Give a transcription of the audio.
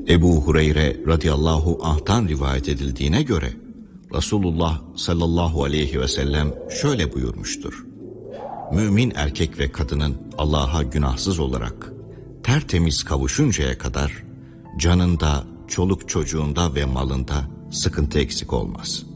Ebu Hureyre radıyallahu anh'tan rivayet edildiğine göre Resulullah sallallahu aleyhi ve sellem şöyle buyurmuştur: Mümin erkek ve kadının Allah'a günahsız olarak tertemiz kavuşuncaya kadar canında, çoluk çocuğunda ve malında sıkıntı eksik olmaz.